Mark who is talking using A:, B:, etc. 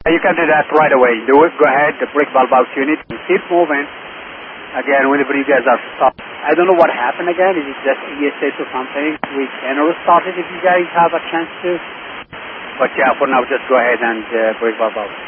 A: You can do that right away. Do it. Go ahead. The brake valve out unit. Keep moving. Again, whenever you guys are stopped. I don't know what happened again. Is it just ESS or something? We can restart it if you guys have a chance to. But yeah, for now, just go ahead and brake valve out.